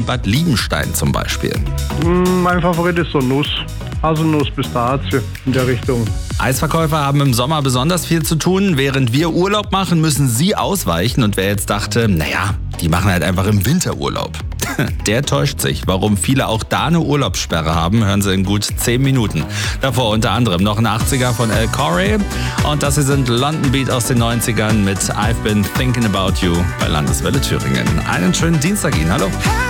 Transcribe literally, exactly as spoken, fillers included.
Bad Liebenstein zum Beispiel? Mein Favorit ist so Nuss. Haselnuss, Pistazie in der Richtung. Eisverkäufer haben im Sommer besonders viel zu tun. Während wir Urlaub machen, müssen sie ausweichen. Und wer jetzt dachte, naja, die machen halt einfach im Winter Urlaub. Der täuscht sich. Warum viele auch da eine Urlaubssperre haben, hören Sie in gut zehn Minuten. Davor unter anderem noch ein achtziger von El Corey. Und das hier sind London Beat aus den neunzigern mit I've Been Thinking About You bei Landeswelle Thüringen. Einen schönen Dienstag Ihnen. Hallo.